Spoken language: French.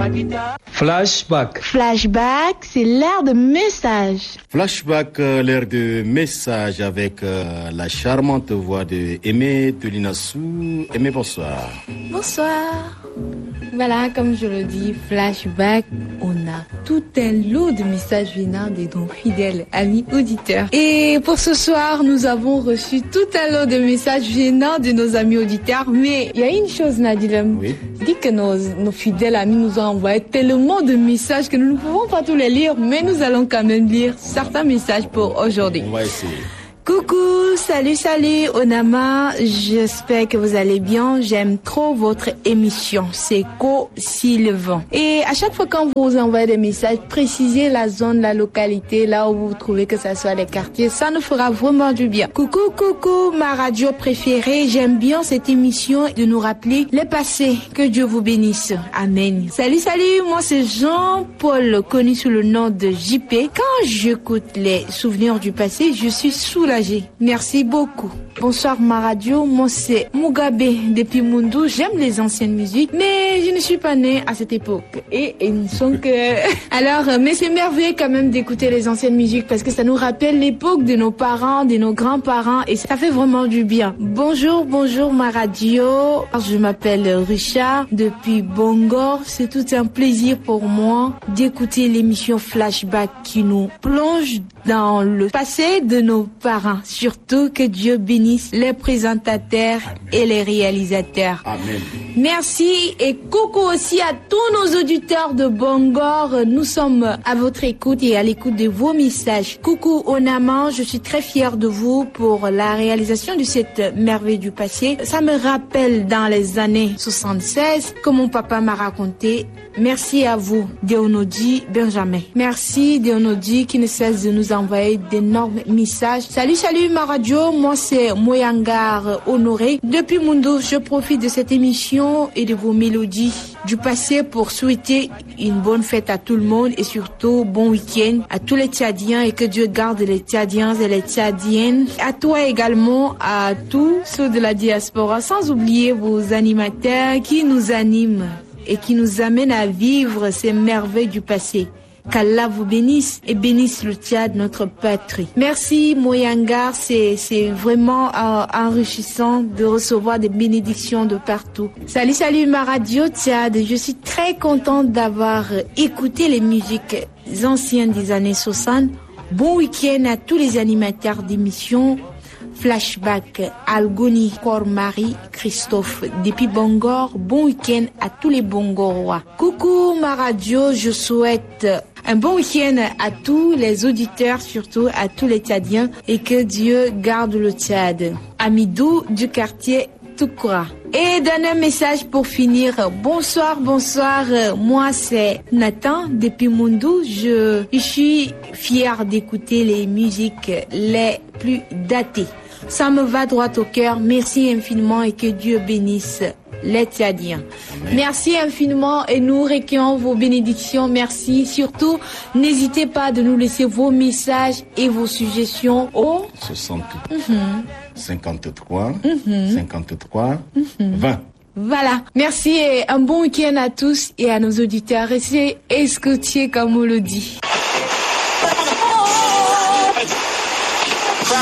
Flashback. Flashback, c'est l'ère de message. Flashback, l'ère de message avec la charmante voix de Aimé de Linassou. Aimé, bonsoir. Bonsoir. Voilà, comme je le dis, Flashback, on a tout un lot de messages venant de nos fidèles amis auditeurs. Et pour ce soir, nous avons reçu tout un lot de messages venant de nos amis auditeurs. Mais il y a une chose, Nadilem. Oui. Je dis que nos fidèles amis nous ont envoyé tellement de messages que nous ne pouvons pas tous les lire, mais nous allons quand même lire certains messages pour aujourd'hui. On va essayer. Coucou, salut Onama, j'espère que vous allez bien, j'aime trop votre émission, c'est Co-Sylvain. Et à chaque fois quand vous envoyez des messages, précisez la zone, la localité, là où vous trouvez que ça soit les quartiers, ça nous fera vraiment du bien. Coucou, ma radio préférée, j'aime bien cette émission de nous rappeler les passés, que Dieu vous bénisse, amen. Salut, moi c'est Jean-Paul, connu sous le nom de JP. Quand j'écoute les souvenirs du passé, je suis soulagée. Merci beaucoup. Bonsoir ma radio, moi c'est Mugabe depuis Mundu. J'aime les anciennes musiques, mais je ne suis pas née à cette époque. Et ils ne sont que... Alors, mais c'est merveilleux quand même d'écouter les anciennes musiques parce que ça nous rappelle l'époque de nos parents, de nos grands-parents et ça fait vraiment du bien. Bonjour ma radio. Je m'appelle Richard depuis Bongor. C'est tout un plaisir pour moi d'écouter l'émission Flashback qui nous plonge dans le passé de nos parents. Surtout que Dieu bénisse les présentateurs et les réalisateurs. Amen. Merci et coucou aussi à tous nos auditeurs de Bongor. Nous sommes à votre écoute et à l'écoute de vos messages. Coucou Onama, je suis très fière de vous pour la réalisation de cette merveille du passé. Ça me rappelle dans les années 76 que mon papa m'a raconté. Merci à vous, Deonodi Benjamin. Merci Deonodi qui ne cesse de nous envoyer d'énormes messages. Salut ma radio, moi c'est Moyangar Honoré. Depuis Mundo, je profite de cette émission et de vos mélodies du passé pour souhaiter une bonne fête à tout le monde et surtout bon week-end à tous les Tchadiens et que Dieu garde les Tchadiens et les Tchadiennes. À toi également, à tous ceux de la diaspora, sans oublier vos animateurs qui nous animent et qui nous amènent à vivre ces merveilles du passé. Qu'Allah vous bénisse et bénisse le Tchad, notre patrie. Merci Moyangar, c'est vraiment enrichissant de recevoir des bénédictions de partout. Salut ma radio Tchad, je suis très contente d'avoir écouté les musiques anciennes des années 60. Bon week-end à tous les animateurs d'émissions. Flashback, Algoni, Kormari, Christophe, depuis Bongor, bon week-end à tous les Bongorois. Coucou ma radio, je souhaite un bon week-end à tous les auditeurs, surtout à tous les Tchadiens et que Dieu garde le Tchad. Amidou du quartier Toukoura. Et donne un message pour finir. Bonsoir. Moi c'est Nathan depuis Mundu. Je suis fière d'écouter les musiques les plus datées. Ça me va droit au cœur. Merci infiniment et que Dieu bénisse les Tchadiens. Merci infiniment et nous recueillons vos bénédictions. Merci. Surtout, n'hésitez pas de nous laisser vos messages et vos suggestions au 60 53 53 20. Voilà. Merci et un bon week-end à tous et à nos auditeurs. Restez escoutiers comme on le dit.